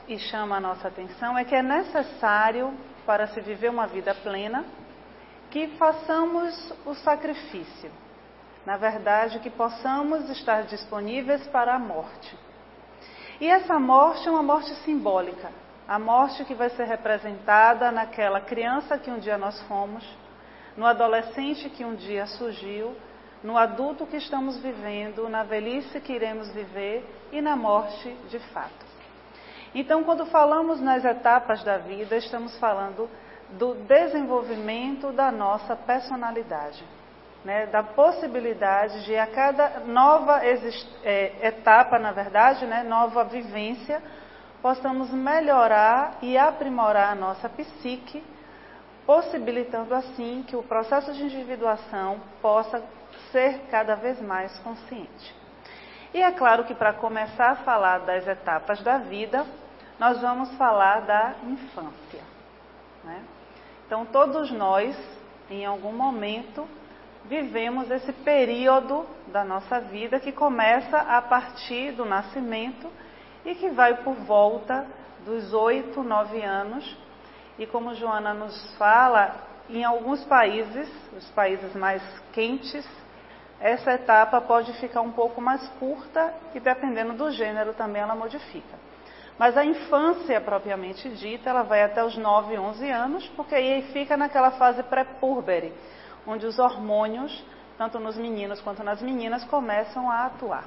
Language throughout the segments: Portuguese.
e chama a nossa atenção é que é necessário, para se viver uma vida plena, que façamos o sacrifício. Na verdade, que possamos estar disponíveis para a morte. E essa morte é uma morte simbólica. A morte que vai ser representada naquela criança que um dia nós fomos, no adolescente que um dia surgiu, no adulto que estamos vivendo, na velhice que iremos viver e na morte de fato. Então, quando falamos nas etapas da vida, estamos falando do desenvolvimento da nossa personalidade, né? Da possibilidade de a cada nova etapa, na verdade, né? Nova vivência, possamos melhorar e aprimorar a nossa psique, possibilitando assim que o processo de individuação possa ser cada vez mais consciente. E é claro que para começar a falar das etapas da vida, nós vamos falar da infância, né? Então todos nós, em algum momento, vivemos esse período da nossa vida que começa a partir do nascimento e que vai por volta dos 8, 9 anos. E como Joana nos fala, em alguns países, os países mais quentes, essa etapa pode ficar um pouco mais curta e dependendo do gênero também ela modifica. Mas a infância propriamente dita, ela vai até os 9, 11 anos, porque aí fica naquela fase pré-púbere, onde os hormônios, tanto nos meninos quanto nas meninas, começam a atuar.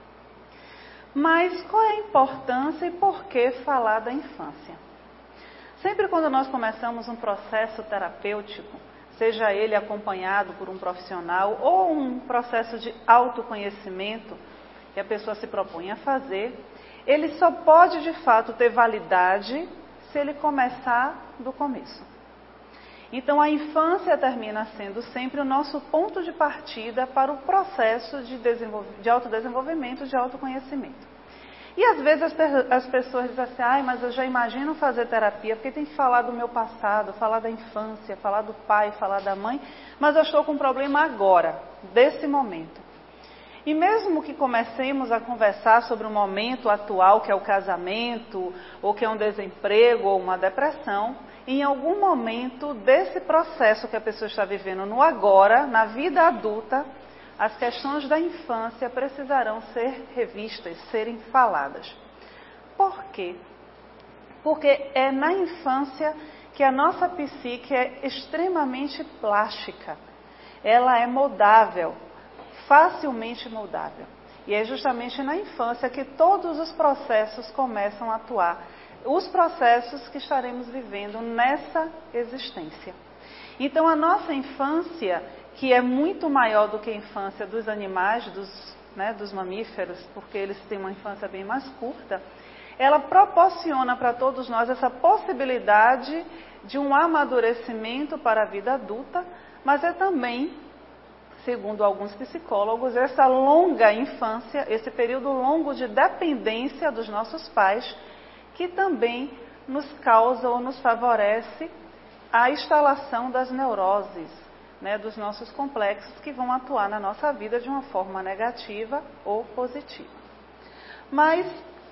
Mas qual é a importância e por que falar da infância? Sempre quando nós começamos um processo terapêutico, seja ele acompanhado por um profissional ou um processo de autoconhecimento que a pessoa se propõe a fazer, ele só pode de fato ter validade se ele começar do começo. Então a infância termina sendo sempre o nosso ponto de partida para o processo de autodesenvolvimento, de autoconhecimento. E às vezes as pessoas dizem assim, mas eu já imagino fazer terapia, porque tem que falar do meu passado, falar da infância, falar do pai, falar da mãe, mas eu estou com um problema agora, desse momento. E mesmo que comecemos a conversar sobre o momento atual, que é o casamento, ou que é um desemprego, ou uma depressão, em algum momento desse processo que a pessoa está vivendo no agora, na vida adulta, as questões da infância precisarão ser revistas, serem faladas. Por quê? Porque é na infância que a nossa psique é extremamente plástica. Ela é moldável, facilmente moldável. E é justamente na infância que todos os processos começam a atuar. Os processos que estaremos vivendo nessa existência. Então a nossa infância, que é muito maior do que a infância dos animais, dos mamíferos, porque eles têm uma infância bem mais curta, ela proporciona para todos nós essa possibilidade de um amadurecimento para a vida adulta, mas é também, segundo alguns psicólogos, essa longa infância, esse período longo de dependência dos nossos pais, que também nos causa ou nos favorece a instalação das neuroses, dos nossos complexos que vão atuar na nossa vida de uma forma negativa ou positiva. Mas,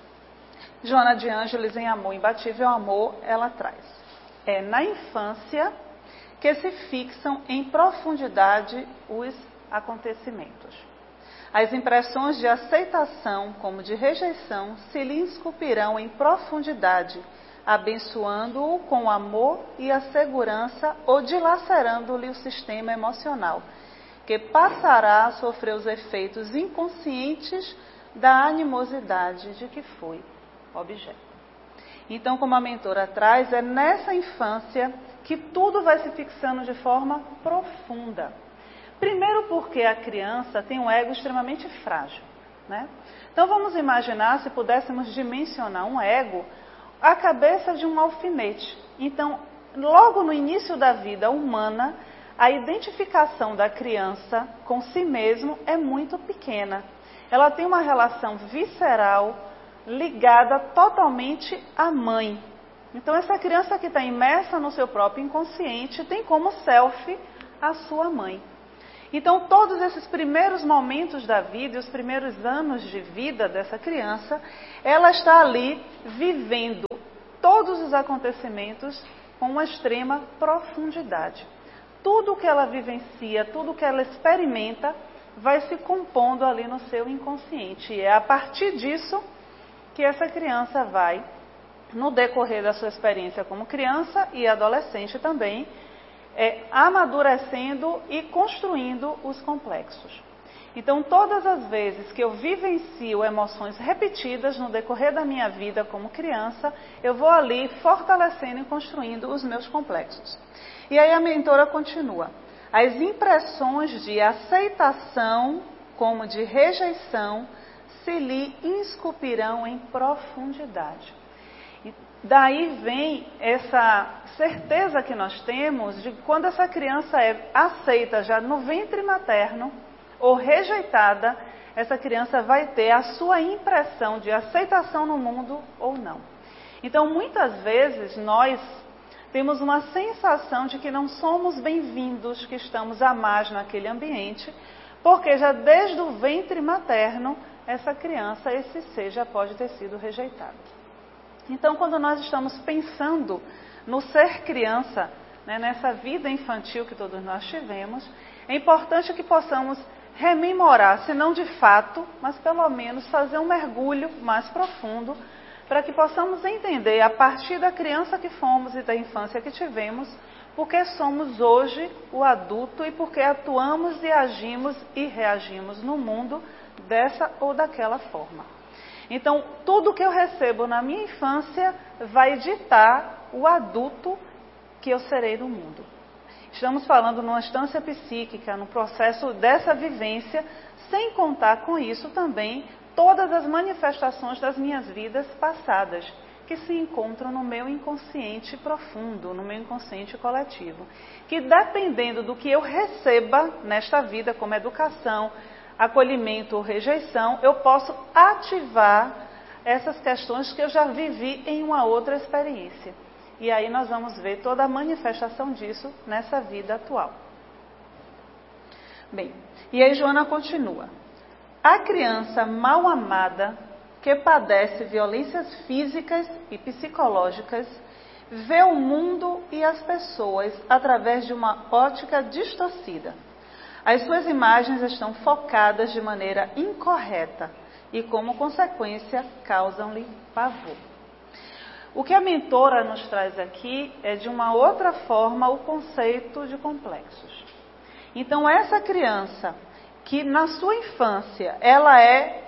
Joana de Ângeles, em Amor Imbatível Amor, ela traz. É na infância que se fixam em profundidade os acontecimentos. As impressões de aceitação como de rejeição se lhe esculpirão em profundidade, abençoando-o com amor e a segurança ou dilacerando-lhe o sistema emocional, que passará a sofrer os efeitos inconscientes da animosidade de que foi objeto. Então, como a mentora traz, é nessa infância que tudo vai se fixando de forma profunda. Primeiro porque a criança tem um ego extremamente frágil, né? Então vamos imaginar, se pudéssemos dimensionar um ego, a cabeça de um alfinete. Então, logo no início da vida humana, a identificação da criança com si mesmo é muito pequena. Ela tem uma relação visceral ligada totalmente à mãe. Então, essa criança que está imersa no seu próprio inconsciente tem como self a sua mãe. Então, todos esses primeiros momentos da vida e os primeiros anos de vida dessa criança, ela está ali vivendo todos os acontecimentos com uma extrema profundidade. Tudo que ela vivencia, tudo que ela experimenta, vai se compondo ali no seu inconsciente. E é a partir disso que essa criança vai, no decorrer da sua experiência como criança e adolescente também, amadurecendo e construindo os complexos. Então, todas as vezes que eu vivencio emoções repetidas no decorrer da minha vida como criança, eu vou ali fortalecendo e construindo os meus complexos. E aí a mentora continua. As impressões de aceitação como de rejeição se lhe esculpirão em profundidade. E daí vem essa certeza que nós temos de que quando essa criança é aceita já no ventre materno ou rejeitada, essa criança vai ter a sua impressão de aceitação no mundo ou não. Então, muitas vezes, nós temos uma sensação de que não somos bem-vindos, que estamos a mais naquele ambiente, porque já desde o ventre materno, essa criança, esse ser já pode ter sido rejeitado. Então, quando nós estamos pensando no ser criança, né, nessa vida infantil que todos nós tivemos, é importante que possamos rememorar, se não de fato, mas pelo menos fazer um mergulho mais profundo, para que possamos entender, a partir da criança que fomos e da infância que tivemos, porque somos hoje o adulto e porque atuamos e agimos e reagimos no mundo dessa ou daquela forma. Então, tudo que eu recebo na minha infância vai ditar o adulto que eu serei no mundo. Estamos falando numa instância psíquica, no processo dessa vivência, sem contar com isso também todas as manifestações das minhas vidas passadas, que se encontram no meu inconsciente profundo, no meu inconsciente coletivo. Que dependendo do que eu receba nesta vida, como educação, acolhimento ou rejeição, eu posso ativar essas questões que eu já vivi em uma outra experiência. E aí nós vamos ver toda a manifestação disso nessa vida atual. Bem, e aí Joana continua. A criança mal amada, que padece violências físicas e psicológicas, vê o mundo e as pessoas através de uma ótica distorcida. As suas imagens estão focadas de maneira incorreta e, como consequência, causam-lhe pavor. O que a mentora nos traz aqui é, de uma outra forma, o conceito de complexos. Então, essa criança que na sua infância ela é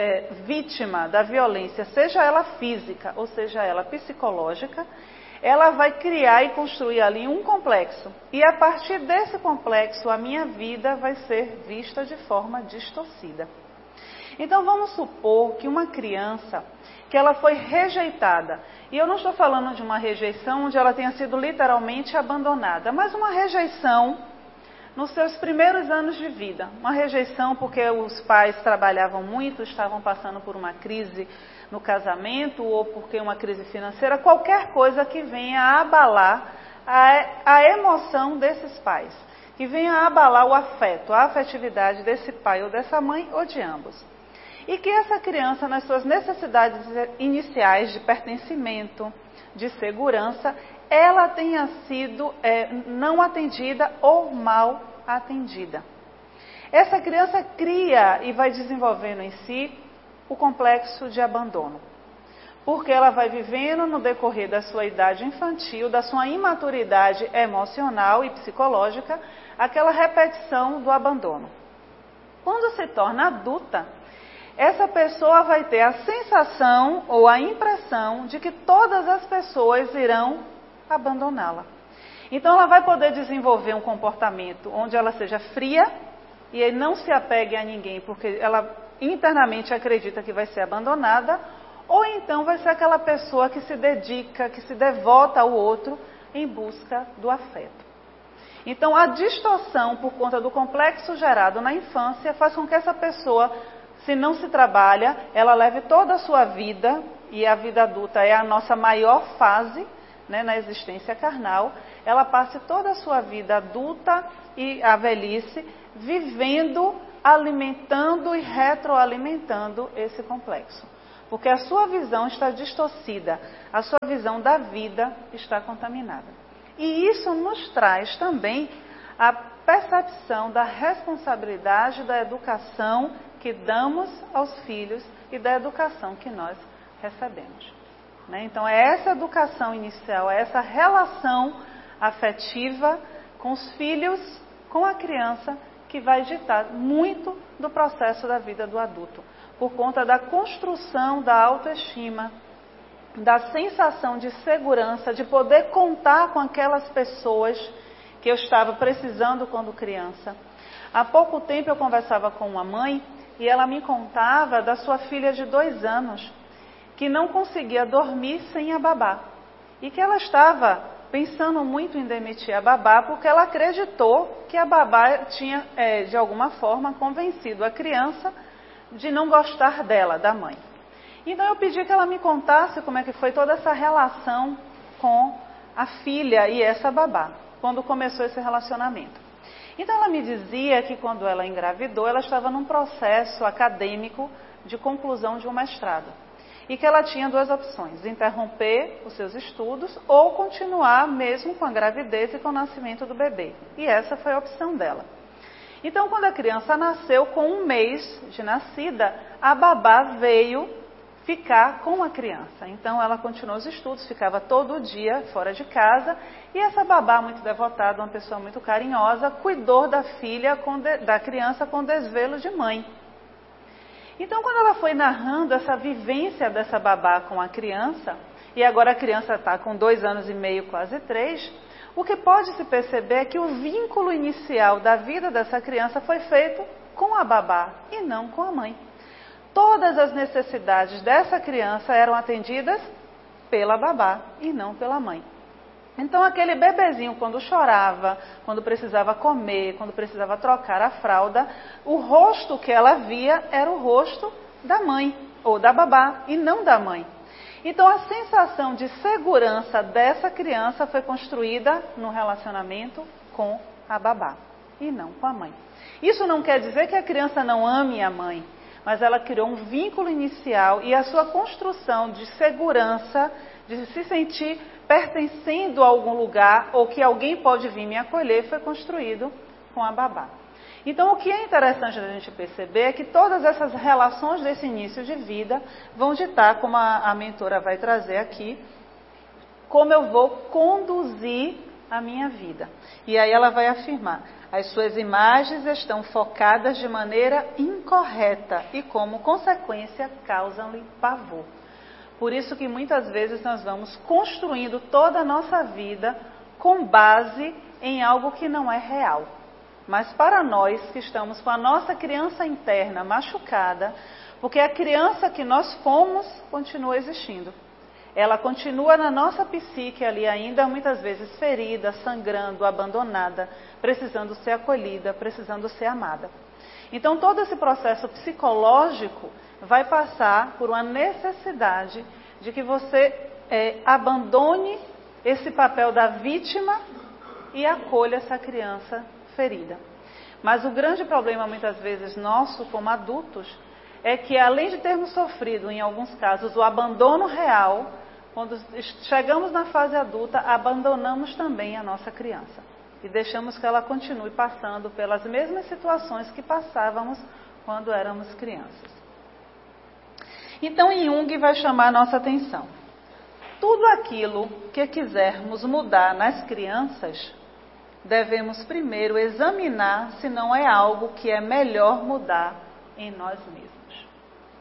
vítima da violência, seja ela física ou seja ela psicológica, ela vai criar e construir ali um complexo. E a partir desse complexo, a minha vida vai ser vista de forma distorcida. Então vamos supor que uma criança, que ela foi rejeitada, e eu não estou falando de uma rejeição onde ela tenha sido literalmente abandonada, mas uma rejeição nos seus primeiros anos de vida. Uma rejeição porque os pais trabalhavam muito, estavam passando por uma crise no casamento ou porque uma crise financeira, qualquer coisa que venha a abalar a emoção desses pais, que venha a abalar o afeto, a afetividade desse pai ou dessa mãe ou de ambos. E que essa criança, nas suas necessidades iniciais de pertencimento, de segurança, ela tenha sido não atendida ou mal atendida. Essa criança cria e vai desenvolvendo em si o complexo de abandono. Porque ela vai vivendo no decorrer da sua idade infantil, da sua imaturidade emocional e psicológica, aquela repetição do abandono. Quando se torna adulta, essa pessoa vai ter a sensação ou a impressão de que todas as pessoas irão abandoná-la. Então ela vai poder desenvolver um comportamento onde ela seja fria e não se apegue a ninguém, porque ela internamente acredita que vai ser abandonada, ou então vai ser aquela pessoa que se dedica, que se devota ao outro em busca do afeto. Então a distorção por conta do complexo gerado na infância faz com que essa pessoa, se não se trabalha, ela leve toda a sua vida, e a vida adulta é a nossa maior fase, né, na existência carnal, ela passe toda a sua vida adulta e a velhice vivendo, alimentando e retroalimentando esse complexo. porque a sua visão está distorcida, a sua visão da vida está contaminada. E isso nos traz também a percepção da responsabilidade da educação que damos aos filhos e da educação que nós recebemos. Então é essa educação inicial, é essa relação afetiva com os filhos, com a criança, que vai ditar muito do processo da vida do adulto, por conta da construção da autoestima, da sensação de segurança, de poder contar com aquelas pessoas que eu estava precisando quando criança. Há pouco tempo eu conversava com uma mãe e ela me contava da sua filha de 2 anos, que não conseguia dormir sem a babá. E que ela estava pensando muito em demitir a babá, porque ela acreditou que a babá tinha, de alguma forma, convencido a criança de não gostar dela, da mãe. Então eu pedi que ela me contasse como é que foi toda essa relação com a filha e essa babá, quando começou esse relacionamento. Então ela me dizia que quando ela engravidou, ela estava num processo acadêmico de conclusão de um mestrado. E que ela tinha 2 opções: interromper os seus estudos ou continuar mesmo com a gravidez e com o nascimento do bebê. E essa foi a opção dela. Então, quando a criança nasceu, com 1 mês de nascida, a babá veio ficar com a criança. Então, ela continuou os estudos, ficava todo dia fora de casa. E essa babá, muito devotada, uma pessoa muito carinhosa, cuidou da filha, da criança com desvelo de mãe. Então, quando ela foi narrando essa vivência dessa babá com a criança, e agora a criança está com 2 anos e meio, quase 3, o que pode se perceber é que o vínculo inicial da vida dessa criança foi feito com a babá e não com a mãe. Todas as necessidades dessa criança eram atendidas pela babá e não pela mãe. Então, aquele bebezinho, quando chorava, quando precisava comer, quando precisava trocar a fralda, o rosto que ela via era o rosto da mãe, ou da babá, e não da mãe. Então, a sensação de segurança dessa criança foi construída no relacionamento com a babá, e não com a mãe. Isso não quer dizer que a criança não ame a mãe, mas ela criou um vínculo inicial e a sua construção de segurança, de se sentir pertencendo a algum lugar ou que alguém pode vir me acolher, foi construído com a babá. Então, o que é interessante a gente perceber é que todas essas relações desse início de vida vão ditar, como a mentora vai trazer aqui, como eu vou conduzir a minha vida. E aí ela vai afirmar: as suas imagens estão focadas de maneira incorreta e, como consequência, causam-lhe pavor. Por isso que muitas vezes nós vamos construindo toda a nossa vida com base em algo que não é real. Mas para nós que estamos com a nossa criança interna machucada, porque a criança que nós fomos continua existindo. Ela continua na nossa psique ali ainda, muitas vezes ferida, sangrando, abandonada, precisando ser acolhida, precisando ser amada. Então todo esse processo psicológico vai passar por uma necessidade de que você abandone esse papel da vítima e acolha essa criança ferida. Mas o grande problema muitas vezes nosso como adultos é que, além de termos sofrido em alguns casos o abandono real, quando chegamos na fase adulta, abandonamos também a nossa criança e deixamos que ela continue passando pelas mesmas situações que passávamos quando éramos crianças. Então, Jung vai chamar a nossa atenção. Tudo aquilo que quisermos mudar nas crianças, devemos primeiro examinar se não é algo que é melhor mudar em nós mesmos.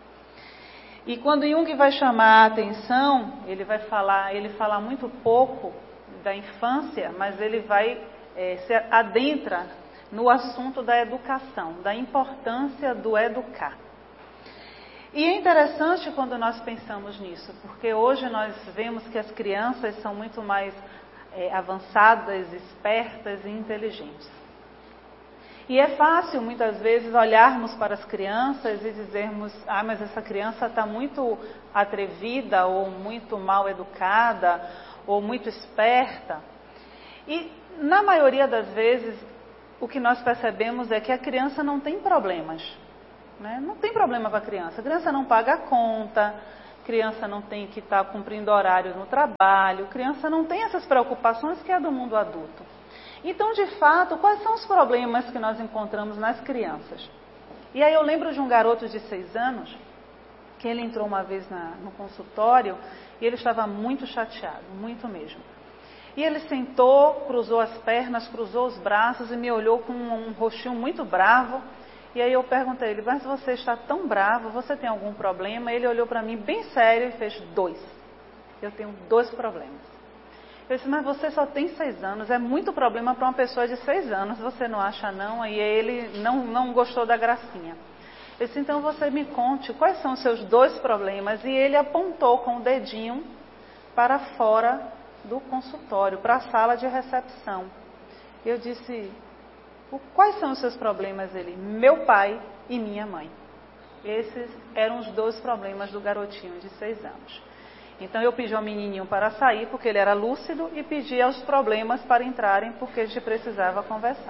E quando Jung vai chamar a atenção, ele fala muito pouco da infância, mas ele vai se adentra no assunto da educação, da importância do educar. E é interessante quando nós pensamos nisso, porque hoje nós vemos que as crianças são muito mais avançadas, espertas e inteligentes. E é fácil, muitas vezes, olharmos para as crianças e dizermos: ah, mas essa criança está muito atrevida, ou muito mal educada, ou muito esperta. E, na maioria das vezes, o que nós percebemos é que a criança não tem problemas. né? Não tem problema para a criança não paga a conta, criança não tem que estar cumprindo horário no trabalho, criança não tem essas preocupações que é do mundo adulto. Então, de fato, quais são os problemas que nós encontramos nas crianças? E aí eu lembro de um garoto de 6 anos, que ele entrou uma vez no consultório e ele estava muito chateado, muito mesmo. E ele sentou, cruzou as pernas, cruzou os braços e me olhou com um rostinho muito bravo. E aí eu perguntei a ele, mas você está tão bravo, você tem algum problema? Ele olhou para mim bem sério e fez 2. Eu tenho 2 problemas. Eu disse, mas você só tem 6 anos, é muito problema para uma pessoa de 6 anos, você não acha não? E ele não gostou da gracinha. Eu disse, então você me conte, quais são os seus 2 problemas? E ele apontou com o dedinho para fora do consultório, para a sala de recepção. Eu disse, quais são os seus problemas? Ele, meu pai e minha mãe. Esses eram os 2 problemas do garotinho de 6 anos. Então eu pedi ao menininho para sair, porque ele era lúcido, e pedi aos problemas para entrarem, porque a gente precisava conversar.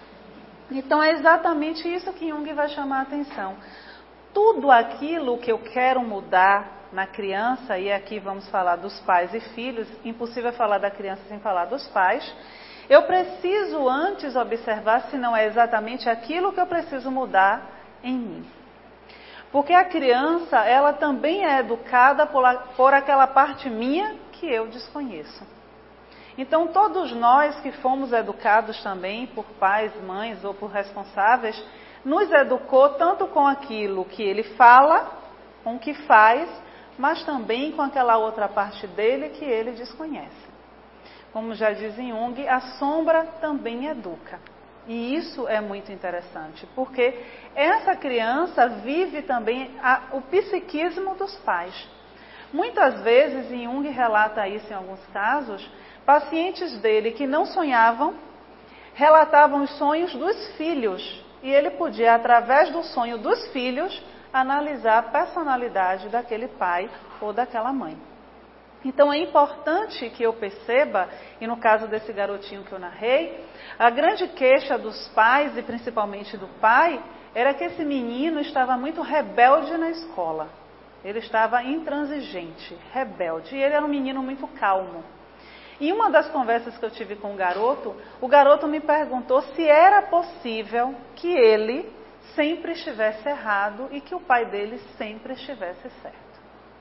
Então é exatamente isso que Jung vai chamar a atenção. Tudo aquilo que eu quero mudar na criança, e aqui vamos falar dos pais e filhos, impossível falar da criança sem falar dos pais, eu preciso antes observar se não é exatamente aquilo que eu preciso mudar em mim. Porque a criança, ela também é educada por aquela parte minha que eu desconheço. Então, todos nós que fomos educados também por pais, mães ou por responsáveis, nos educou tanto com aquilo que ele fala, com o que faz, mas também com aquela outra parte dele que ele desconhece. Como já diz Jung, a sombra também educa. E isso é muito interessante, porque essa criança vive também o psiquismo dos pais. Muitas vezes, Jung relata isso em alguns casos, pacientes dele que não sonhavam, relatavam os sonhos dos filhos. E ele podia, através do sonho dos filhos, analisar a personalidade daquele pai ou daquela mãe. Então é importante que eu perceba, e no caso desse garotinho que eu narrei, a grande queixa dos pais, e principalmente do pai, era que esse menino estava muito rebelde na escola. Ele estava intransigente, rebelde, e ele era um menino muito calmo. Em uma das conversas que eu tive com o garoto me perguntou se era possível que ele sempre estivesse errado e que o pai dele sempre estivesse certo.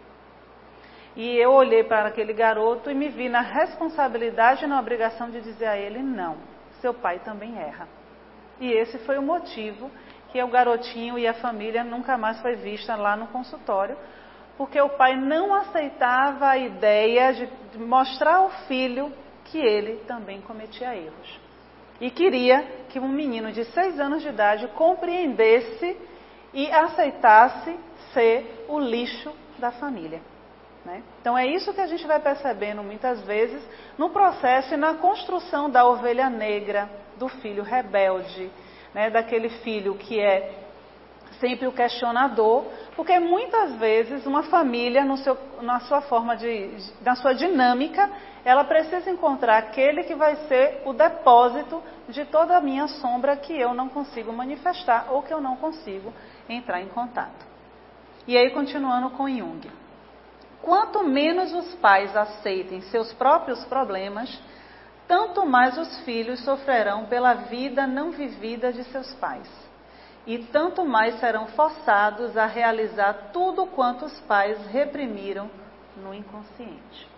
E eu olhei para aquele garoto e me vi na responsabilidade e na obrigação de dizer a ele, não, seu pai também erra. E esse foi o motivo que o garotinho e a família nunca mais foi vista lá no consultório, porque o pai não aceitava a ideia de mostrar ao filho que ele também cometia erros. E queria que um menino de 6 anos de idade compreendesse e aceitasse ser o lixo da família. Então é isso que a gente vai percebendo muitas vezes no processo e na construção da ovelha negra, do filho rebelde, daquele filho que é sempre o questionador, porque muitas vezes uma família, na sua forma na sua dinâmica, ela precisa encontrar aquele que vai ser o depósito de toda a minha sombra que eu não consigo manifestar ou que eu não consigo entrar em contato. E aí continuando com Jung. Quanto menos os pais aceitem seus próprios problemas, tanto mais os filhos sofrerão pela vida não vivida de seus pais. E tanto mais serão forçados a realizar tudo quanto os pais reprimiram no inconsciente.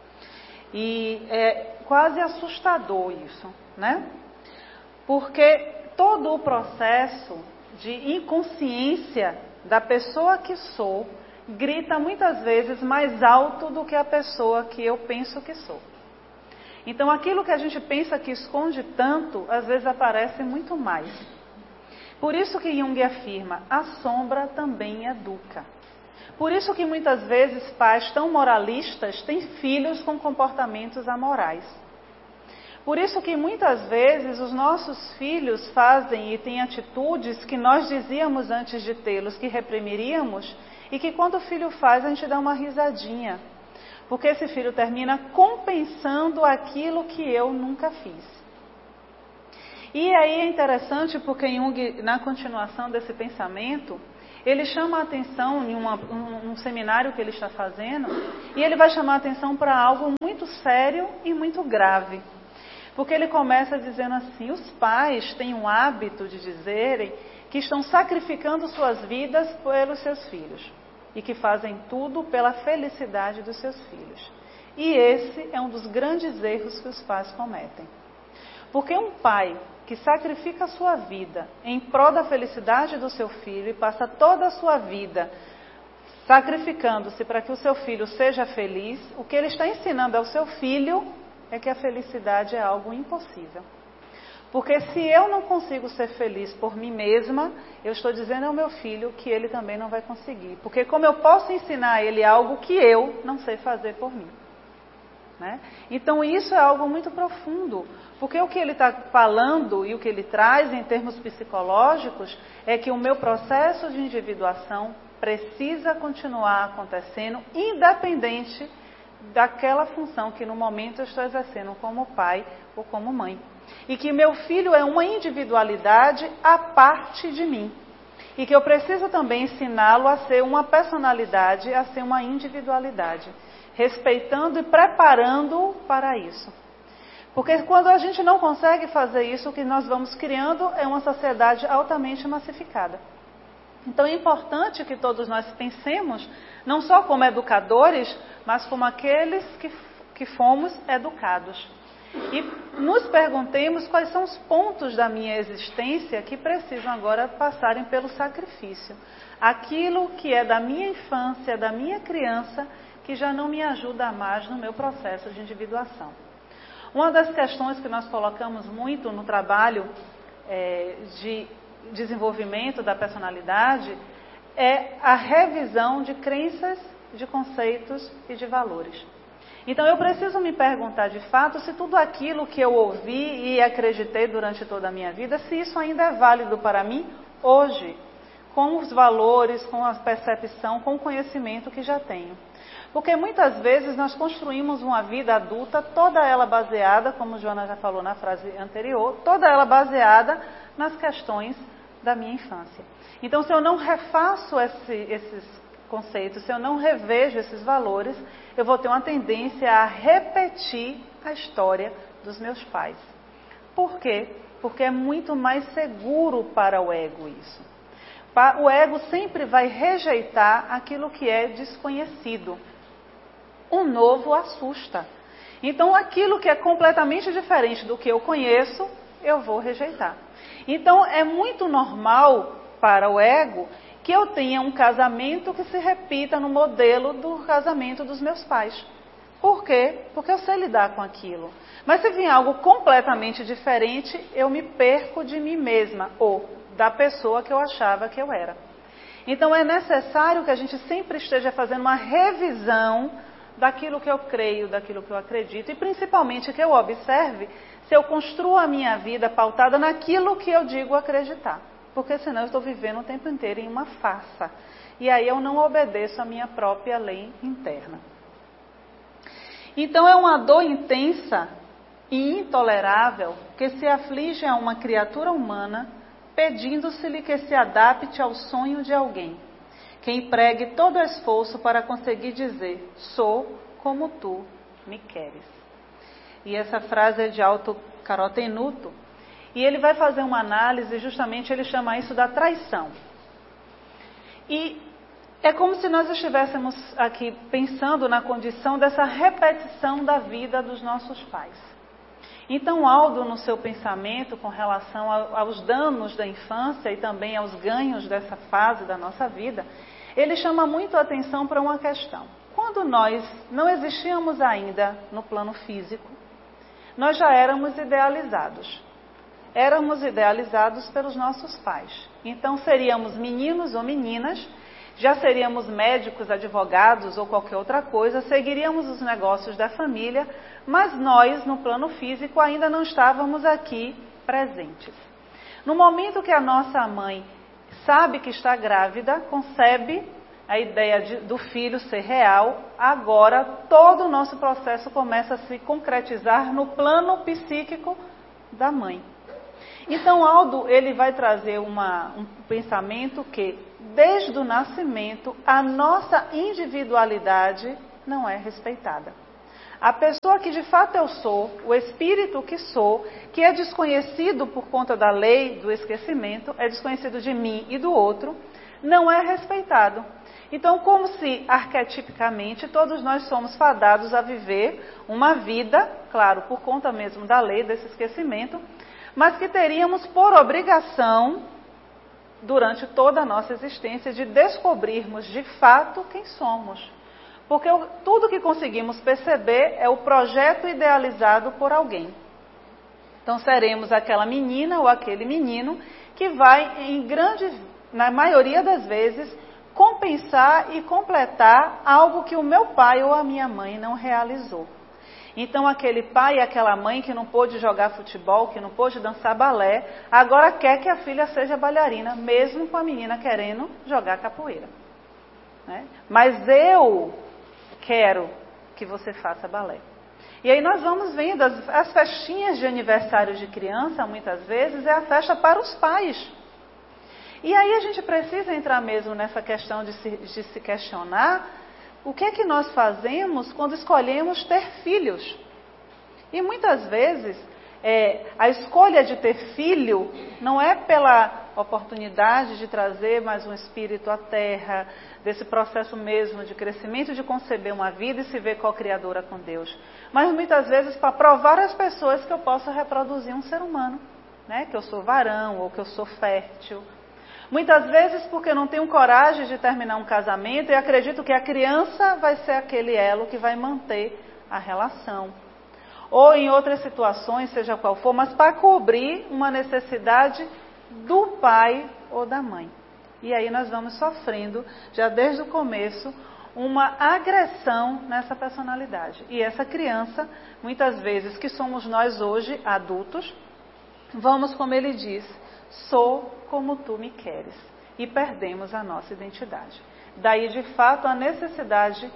E é quase assustador isso, Porque todo o processo de inconsciência da pessoa que sou grita muitas vezes mais alto do que a pessoa que eu penso que sou. Então aquilo que a gente pensa que esconde tanto, às vezes aparece muito mais. Por isso que Jung afirma, a sombra também educa. Por isso que muitas vezes pais tão moralistas têm filhos com comportamentos amorais. Por isso que muitas vezes os nossos filhos fazem e têm atitudes que nós dizíamos antes de tê-los que reprimiríamos, e que quando o filho faz, a gente dá uma risadinha. Porque esse filho termina compensando aquilo que eu nunca fiz. E aí é interessante porque Jung, na continuação desse pensamento, ele chama a atenção em um seminário que ele está fazendo, e ele vai chamar a atenção para algo muito sério e muito grave. Porque ele começa dizendo assim: os pais têm um hábito de dizerem que estão sacrificando suas vidas pelos seus filhos e que fazem tudo pela felicidade dos seus filhos. E esse é um dos grandes erros que os pais cometem. Porque um pai que sacrifica a sua vida em prol da felicidade do seu filho e passa toda a sua vida sacrificando-se para que o seu filho seja feliz, o que ele está ensinando ao seu filho é que a felicidade é algo impossível. Porque se eu não consigo ser feliz por mim mesma, eu estou dizendo ao meu filho que ele também não vai conseguir. Porque como eu posso ensinar a ele algo que eu não sei fazer por mim? Né? Então isso é algo muito profundo, porque o que ele está falando e o que ele traz em termos psicológicos é que o meu processo de individuação precisa continuar acontecendo independente daquela função que no momento eu estou exercendo como pai ou como mãe. E que meu filho é uma individualidade à parte de mim. E que eu preciso também ensiná-lo a ser uma personalidade, a ser uma individualidade, respeitando e preparando-o para isso. Porque quando a gente não consegue fazer isso, o que nós vamos criando é uma sociedade altamente massificada. Então é importante que todos nós pensemos, não só como educadores, mas como aqueles que fomos educados. E nos perguntemos quais são os pontos da minha existência que precisam agora passarem pelo sacrifício. Aquilo que é da minha infância, da minha criança, que já não me ajuda mais no meu processo de individuação. Uma das questões que nós colocamos muito no trabalho de desenvolvimento da personalidade é a revisão de crenças, de conceitos e de valores. Então eu preciso me perguntar de fato se tudo aquilo que eu ouvi e acreditei durante toda a minha vida, se isso ainda é válido para mim hoje, com os valores, com a percepção, com o conhecimento que já tenho. Porque muitas vezes nós construímos uma vida adulta, toda ela baseada, como Joana já falou na frase anterior, toda ela baseada nas questões da minha infância. Então, se eu não refaço esses conceitos, se eu não revejo esses valores, eu vou ter uma tendência a repetir a história dos meus pais. Por quê? Porque é muito mais seguro para o ego isso. O ego sempre vai rejeitar aquilo que é desconhecido. O novo assusta. Então, aquilo que é completamente diferente do que eu conheço, eu vou rejeitar. Então, é muito normal para o ego que eu tenha um casamento que se repita no modelo do casamento dos meus pais. Por quê? Porque eu sei lidar com aquilo. Mas se vier algo completamente diferente, eu me perco de mim mesma, ou da pessoa que eu achava que eu era. Então é necessário que a gente sempre esteja fazendo uma revisão daquilo que eu creio, daquilo que eu acredito, e principalmente que eu observe se eu construo a minha vida pautada naquilo que eu digo acreditar. Porque senão eu estou vivendo o tempo inteiro em uma farsa. E aí eu não obedeço a minha própria lei interna. Então é uma dor intensa e intolerável que se aflige a uma criatura humana, pedindo-se-lhe que se adapte ao sonho de alguém, que empregue todo o esforço para conseguir dizer: sou como tu me queres. E essa frase é de Alto Carotenuto, e ele vai fazer uma análise, justamente ele chama isso da traição. E é como se nós estivéssemos aqui pensando na condição dessa repetição da vida dos nossos pais. Então, Aldo, no seu pensamento com relação aos danos da infância e também aos ganhos dessa fase da nossa vida, ele chama muito a atenção para uma questão. Quando nós não existíamos ainda no plano físico, nós já éramos idealizados. Éramos idealizados pelos nossos pais. Então, seríamos meninos ou meninas, já seríamos médicos, advogados ou qualquer outra coisa, seguiríamos os negócios da família, mas nós, no plano físico, ainda não estávamos aqui presentes. No momento que a nossa mãe sabe que está grávida, concebe a ideia do filho ser real, agora todo o nosso processo começa a se concretizar no plano psíquico da mãe. Então, Aldo, ele vai trazer um pensamento que, desde o nascimento, a nossa individualidade não é respeitada. A pessoa que de fato eu sou, o espírito que sou, que é desconhecido por conta da lei do esquecimento, é desconhecido de mim e do outro, não é respeitado. Então, como se arquetipicamente todos nós somos fadados a viver uma vida, claro, por conta mesmo da lei desse esquecimento, mas que teríamos por obrigação, durante toda a nossa existência, de descobrirmos de fato quem somos. Porque tudo que conseguimos perceber é o projeto idealizado por alguém. Então seremos aquela menina ou aquele menino que vai, na maioria das vezes, compensar e completar algo que o meu pai ou a minha mãe não realizou. Então aquele pai e aquela mãe que não pôde jogar futebol, que não pôde dançar balé, agora quer que a filha seja bailarina, mesmo com a menina querendo jogar capoeira. Né? Mas eu quero que você faça balé. E aí nós vamos vendo as festinhas de aniversário de criança, muitas vezes, é a festa para os pais. E aí a gente precisa entrar mesmo nessa questão de se questionar o que é que nós fazemos quando escolhemos ter filhos. E muitas vezes a escolha de ter filho não é pela oportunidade de trazer mais um espírito à terra, desse processo mesmo de crescimento, de conceber uma vida e se ver co-criadora com Deus. Mas muitas vezes para provar às pessoas que eu posso reproduzir um ser humano, né? Que eu sou varão ou que eu sou fértil. Muitas vezes porque não tenho coragem de terminar um casamento e acredito que a criança vai ser aquele elo que vai manter a relação. Ou em outras situações, seja qual for, mas para cobrir uma necessidade do pai ou da mãe. E aí nós vamos sofrendo, já desde o começo, uma agressão nessa personalidade. E essa criança, muitas vezes, que somos nós hoje, adultos, vamos, como ele diz, sou como tu me queres. E perdemos a nossa identidade. Daí, de fato, a necessidade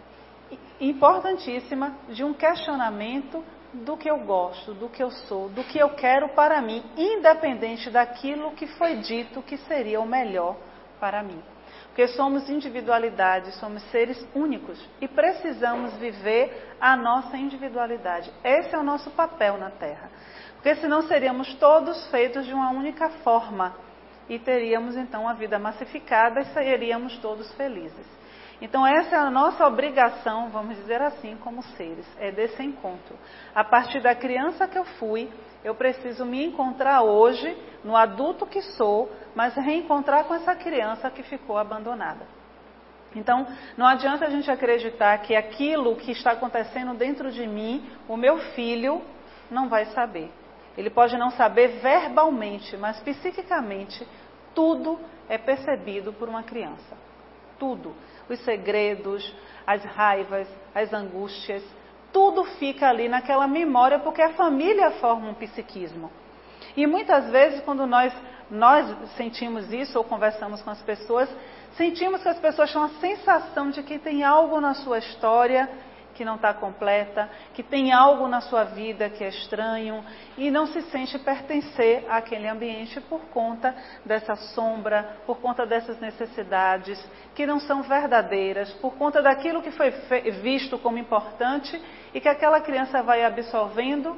importantíssima de um questionamento do que eu gosto, do que eu sou, do que eu quero para mim, independente daquilo que foi dito que seria o melhor para mim. Porque somos individualidades, somos seres únicos e precisamos viver a nossa individualidade. Esse é o nosso papel na Terra. Porque senão seríamos todos feitos de uma única forma e teríamos então a vida massificada e seríamos todos felizes. Então essa é a nossa obrigação, vamos dizer assim, como seres, é desse encontro. A partir da criança que eu fui, eu preciso me encontrar hoje, no adulto que sou, mas reencontrar com essa criança que ficou abandonada. Então, não adianta a gente acreditar que aquilo que está acontecendo dentro de mim, o meu filho não vai saber. Ele pode não saber verbalmente, mas psiquicamente, tudo é percebido por uma criança. Tudo. Os segredos, as raivas, as angústias, tudo fica ali naquela memória, porque a família forma um psiquismo. E muitas vezes, quando nós sentimos isso, ou conversamos com as pessoas, sentimos que as pessoas têm a sensação de que tem algo na sua história que não está completa, que tem algo na sua vida que é estranho e não se sente pertencer àquele ambiente por conta dessa sombra, por conta dessas necessidades que não são verdadeiras, por conta daquilo que foi visto como importante e que aquela criança vai absorvendo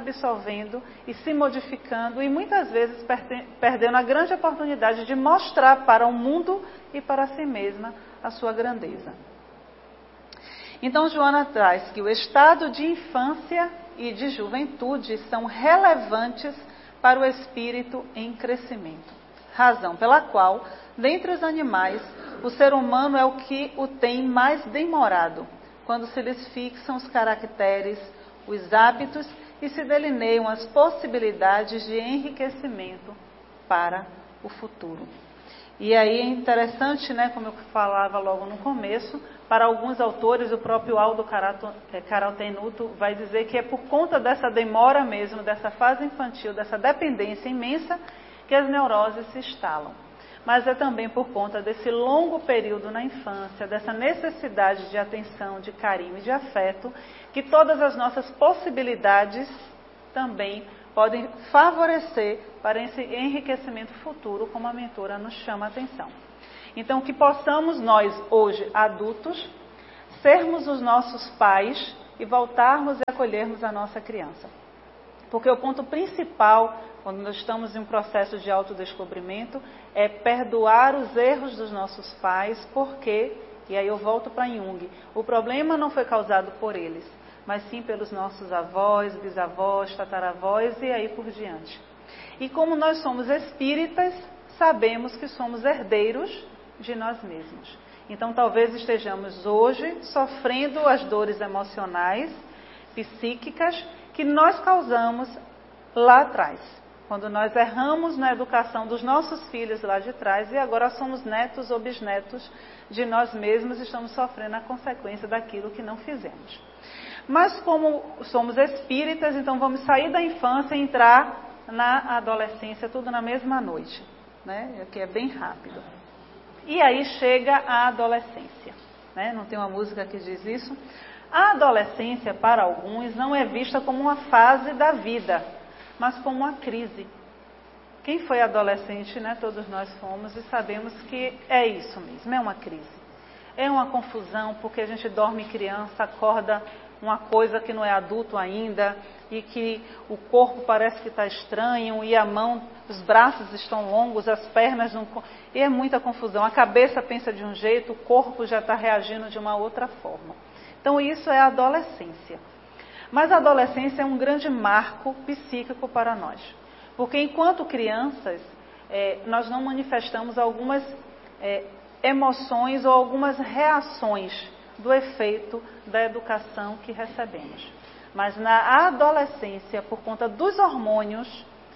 e se modificando e muitas vezes perdendo a grande oportunidade de mostrar para o mundo e para si mesma a sua grandeza. Então, Joana traz que o estado de infância e de juventude são relevantes para o espírito em crescimento. Razão pela qual, dentre os animais, o ser humano é o que o tem mais demorado, quando se lhes fixam os caracteres, os hábitos e se delineiam as possibilidades de enriquecimento para o futuro. E aí é interessante, né, como eu falava logo no começo, para alguns autores, o próprio Aldo Caraltenuto vai dizer que é por conta dessa demora mesmo, dessa fase infantil, dessa dependência imensa, que as neuroses se instalam. Mas é também por conta desse longo período na infância, dessa necessidade de atenção, de carinho e de afeto, que todas as nossas possibilidades também podem favorecer para esse enriquecimento futuro, como a mentora nos chama a atenção. Então, que possamos nós, hoje, adultos, sermos os nossos pais e voltarmos e acolhermos a nossa criança. Porque o ponto principal, quando nós estamos em um processo de autodescobrimento, é perdoar os erros dos nossos pais, porque, e aí eu volto para Jung, o problema não foi causado por eles, mas sim pelos nossos avós, bisavós, tataravós e aí por diante. E como nós somos espíritas, sabemos que somos herdeiros de nós mesmos. Então talvez estejamos hoje sofrendo as dores emocionais, psíquicas, que nós causamos lá atrás. Quando nós erramos na educação dos nossos filhos lá de trás e agora somos netos ou bisnetos de nós mesmos e estamos sofrendo a consequência daquilo que não fizemos. Mas como somos espíritas, então vamos sair da infância e entrar na adolescência, tudo na mesma noite, né? Aqui é bem rápido. E aí chega a adolescência, né? Não tem uma música que diz isso? A adolescência, para alguns, não é vista como uma fase da vida, mas como uma crise. Quem foi adolescente, né? Todos nós fomos e sabemos que é isso mesmo, é uma crise. É uma confusão, porque a gente dorme criança, acorda uma coisa que não é adulto ainda, e que o corpo parece que está estranho, e a mão, os braços estão longos, as pernas não... E é muita confusão. A cabeça pensa de um jeito, o corpo já está reagindo de uma outra forma. Então isso é a adolescência. Mas a adolescência é um grande marco psíquico para nós. Porque enquanto crianças, nós não manifestamos algumas emoções ou algumas reações do efeito da educação que recebemos. Mas na adolescência, por conta dos hormônios,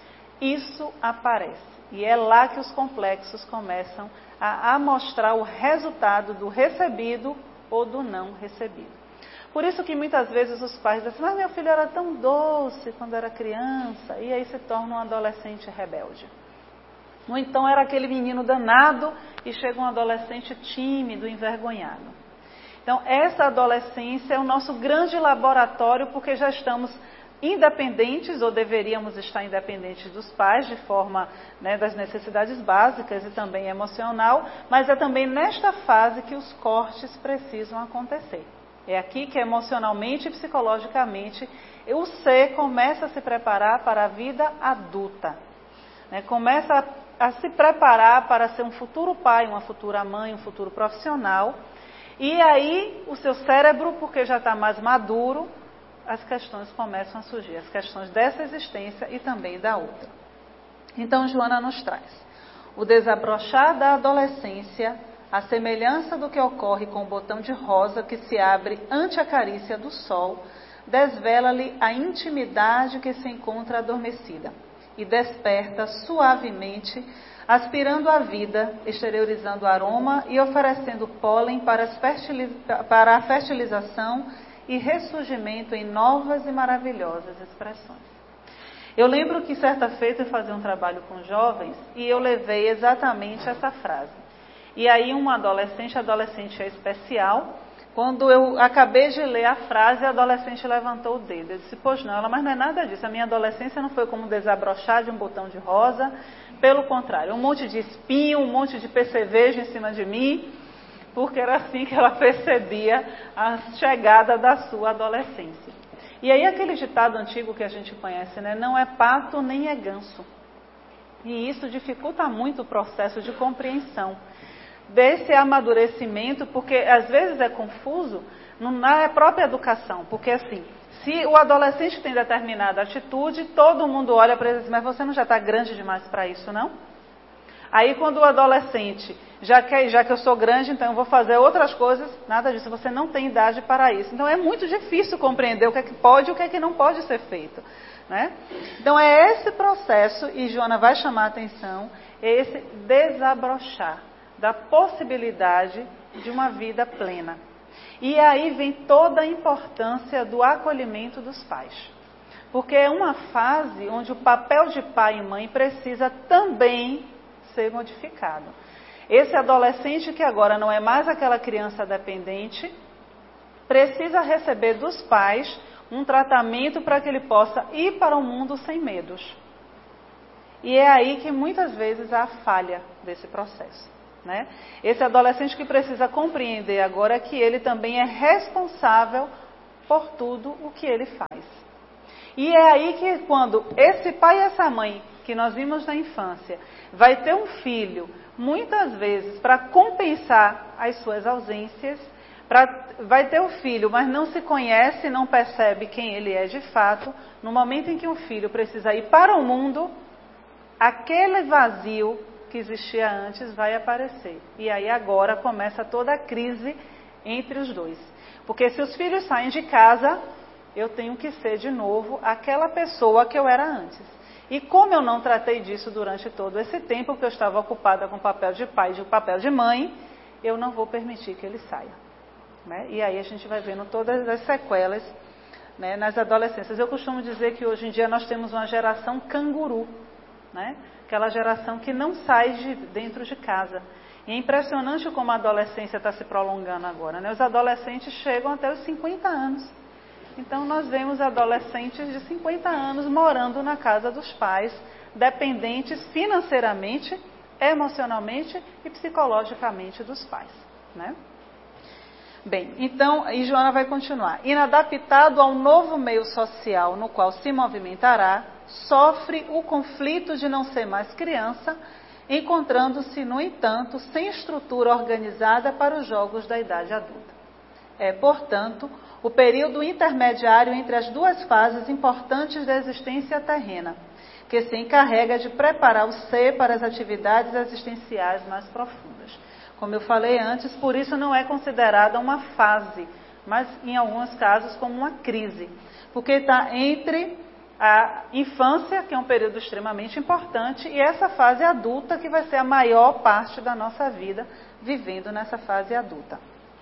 isso aparece. E é lá que os complexos começam a mostrar o resultado do recebido ou do não recebido. Por isso que muitas vezes os pais dizem, mas meu filho era tão doce quando era criança, e aí se torna um adolescente rebelde. Ou então era aquele menino danado e chega um adolescente tímido, envergonhado. Então, essa adolescência é o nosso grande laboratório, porque já estamos independentes, ou deveríamos estar independentes dos pais, de forma, né, das necessidades básicas e também emocional, mas é também nesta fase que os cortes precisam acontecer. É aqui que emocionalmente e psicologicamente o ser começa a se preparar para a vida adulta, né? Começa a se preparar para ser um futuro pai, uma futura mãe, um futuro profissional. E aí o seu cérebro, porque já está mais maduro, as questões começam a surgir, as questões dessa existência e também da outra. Então Joana nos traz o desabrochar da adolescência, a semelhança do que ocorre com o botão de rosa que se abre ante a carícia do sol, desvela-lhe a intimidade que se encontra adormecida e desperta suavemente, aspirando a vida, exteriorizando o aroma e oferecendo pólen para a fertilização e ressurgimento em novas e maravilhosas expressões. Eu lembro que certa feita eu fazia um trabalho com jovens e eu levei exatamente essa frase. E aí um adolescente é especial, quando eu acabei de ler a frase, a adolescente levantou o dedo. Eu disse, pois não, ela, mas não é nada disso. A minha adolescência não foi como desabrochar de um botão de rosa. Pelo contrário, um monte de espinho, um monte de percevejo em cima de mim, porque era assim que ela percebia a chegada da sua adolescência. E aí aquele ditado antigo que a gente conhece, né? Não é pato nem é ganso. E isso dificulta muito o processo de compreensão desse amadurecimento, porque às vezes é confuso na própria educação, porque assim, se o adolescente tem determinada atitude, todo mundo olha para ele e diz, mas você não já está grande demais para isso, não? Aí quando o adolescente, já que eu sou grande, então eu vou fazer outras coisas, nada disso, você não tem idade para isso. Então é muito difícil compreender o que é que pode e o que é que não pode ser feito, né? Então é esse processo, e Joana vai chamar a atenção, é esse desabrochar da possibilidade de uma vida plena. E aí vem toda a importância do acolhimento dos pais. Porque é uma fase onde o papel de pai e mãe precisa também ser modificado. Esse adolescente que agora não é mais aquela criança dependente, precisa receber dos pais um tratamento para que ele possa ir para o mundo sem medos. E é aí que muitas vezes há a falha desse processo, né? Esse adolescente que precisa compreender agora que ele também é responsável por tudo o que ele faz. E é aí que quando esse pai e essa mãe, que nós vimos na infância, vai ter um filho, muitas vezes, para compensar as suas ausências, vai ter um filho, mas não se conhece, não percebe quem ele é de fato, no momento em que o filho precisa ir para o mundo, aquele vazio que existia antes vai aparecer. E aí agora começa toda a crise entre os dois. Porque se os filhos saem de casa, eu tenho que ser de novo aquela pessoa que eu era antes. E como eu não tratei disso durante todo esse tempo, que eu estava ocupada com o papel de pai e o papel de mãe, eu não vou permitir que ele saia, né? E aí a gente vai vendo todas as sequelas, né, nas adolescências. Eu costumo dizer que hoje em dia nós temos uma geração canguru, né? Aquela geração que não sai de dentro de casa. E é impressionante como a adolescência está se prolongando agora, né? Os adolescentes chegam até os 50 anos. Então nós vemos adolescentes de 50 anos morando na casa dos pais, dependentes financeiramente, emocionalmente e psicologicamente dos pais, né? Bem, então, e Joana vai continuar. Inadaptado ao novo meio social no qual se movimentará, sofre o conflito de não ser mais criança, encontrando-se, no entanto, sem estrutura organizada para os jogos da idade adulta. É, portanto, o período intermediário entre as duas fases importantes da existência terrena, que se encarrega de preparar o ser para as atividades existenciais mais profundas. Como eu falei antes, por isso não é considerada uma fase, mas em alguns casos como uma crise, porque está entre a infância, que é um período extremamente importante, e essa fase adulta, que vai ser a maior parte da nossa vida, vivendo nessa fase adulta.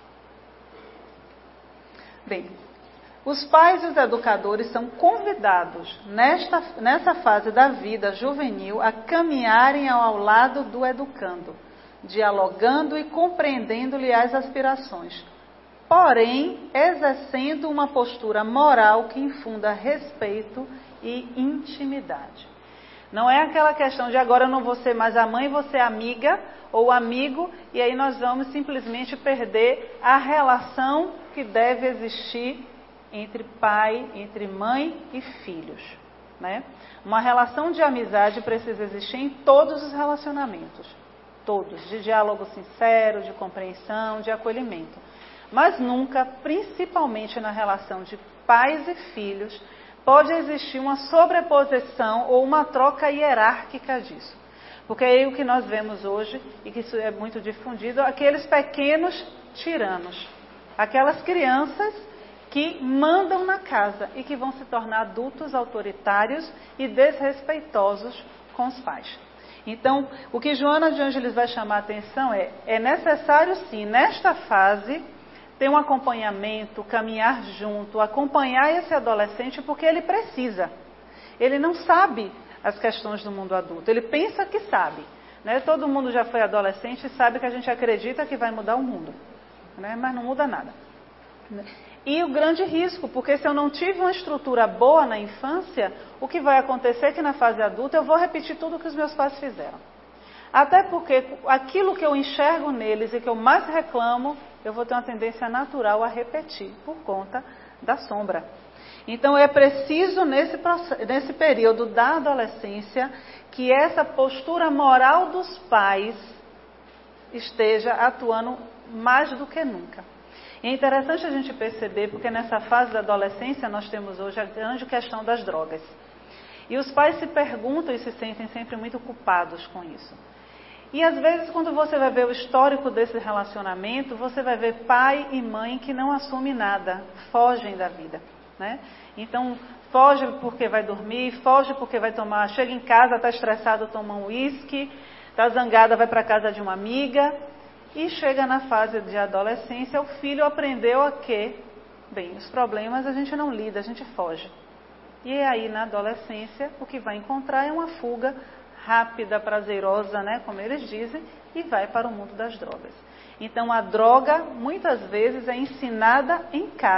Bem, os pais e os educadores são convidados, nessa fase da vida juvenil, a caminharem ao lado do educando, dialogando e compreendendo-lhe as aspirações, porém exercendo uma postura moral que infunda respeito e intimidade. Não é aquela questão de agora eu não vou ser mais a mãe, vou ser amiga ou amigo, e aí nós vamos simplesmente perder a relação que deve existir entre pai, entre mãe e filhos, né? Uma relação de amizade precisa existir em todos os relacionamentos, todos, de diálogo sincero, de compreensão, de acolhimento. Mas nunca, principalmente na relação de pais e filhos, pode existir uma sobreposição ou uma troca hierárquica disso. Porque aí o que nós vemos hoje, e que isso é muito difundido, aqueles pequenos tiranos, aquelas crianças que mandam na casa e que vão se tornar adultos autoritários e desrespeitosos com os pais. Então, o que Joana de Ângeles vai chamar a atenção é necessário sim, nesta fase, ter um acompanhamento, caminhar junto, acompanhar esse adolescente, porque ele precisa. Ele não sabe as questões do mundo adulto, ele pensa que sabe, né? Todo mundo já foi adolescente e sabe que a gente acredita que vai mudar o mundo, né? Mas não muda nada. E o grande risco, porque se eu não tive uma estrutura boa na infância, o que vai acontecer é que na fase adulta eu vou repetir tudo o que os meus pais fizeram. Até porque aquilo que eu enxergo neles e que eu mais reclamo, eu vou ter uma tendência natural a repetir, por conta da sombra. Então é preciso, nesse período da adolescência, que essa postura moral dos pais esteja atuando mais do que nunca. E é interessante a gente perceber, porque nessa fase da adolescência nós temos hoje a grande questão das drogas. E os pais se perguntam e se sentem sempre muito culpados com isso. E às vezes quando você vai ver o histórico desse relacionamento, você vai ver pai e mãe que não assumem nada, fogem da vida, né? Então foge porque vai dormir, foge porque vai tomar, chega em casa, está estressado, toma um uísque, está zangada, vai para casa de uma amiga. E chega na fase de adolescência, o filho aprendeu a que, bem, os problemas a gente não lida, a gente foge. E aí na adolescência o que vai encontrar é uma fuga rápida, prazerosa, né, como eles dizem, e vai para o mundo das drogas. Então a droga muitas vezes é ensinada em casa,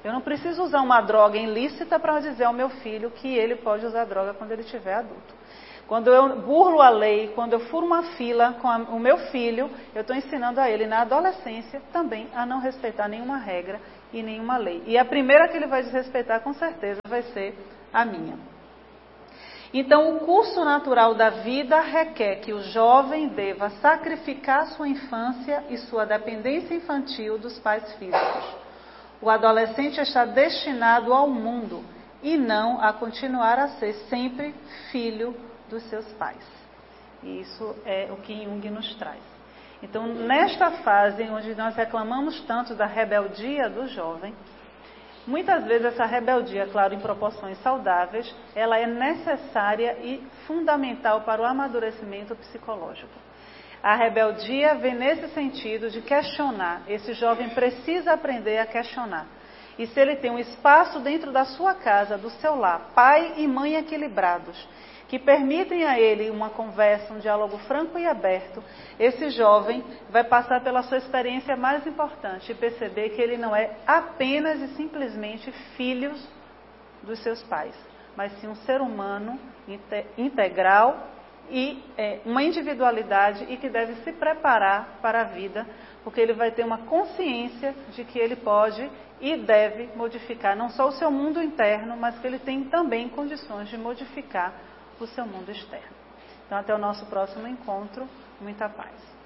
Eu não preciso usar uma droga ilícita para dizer ao meu filho que ele pode usar droga quando ele estiver adulto. Quando eu burlo a lei, quando eu furo uma fila com o meu filho, eu estou ensinando a ele na adolescência também a não respeitar nenhuma regra e nenhuma lei. E a primeira que ele vai desrespeitar, com certeza, vai ser a minha. Então, o curso natural da vida requer que o jovem deva sacrificar sua infância e sua dependência infantil dos pais físicos. O adolescente está destinado ao mundo e não a continuar a ser sempre filho dos seus pais. E isso é o que Jung nos traz. Então, nesta fase onde nós reclamamos tanto da rebeldia do jovem, muitas vezes essa rebeldia, claro, em proporções saudáveis, ela é necessária e fundamental para o amadurecimento psicológico. A rebeldia vem nesse sentido de questionar. Esse jovem precisa aprender a questionar. E se ele tem um espaço dentro da sua casa, do seu lar, pai e mãe equilibrados, que permitem a ele uma conversa, um diálogo franco e aberto, esse jovem vai passar pela sua experiência mais importante e perceber que ele não é apenas e simplesmente filho dos seus pais, mas sim um ser humano integral e uma individualidade e que deve se preparar para a vida, porque ele vai ter uma consciência de que ele pode e deve modificar não só o seu mundo interno, mas que ele tem também condições de modificar o seu mundo externo. Então, até o nosso próximo encontro. Muita paz.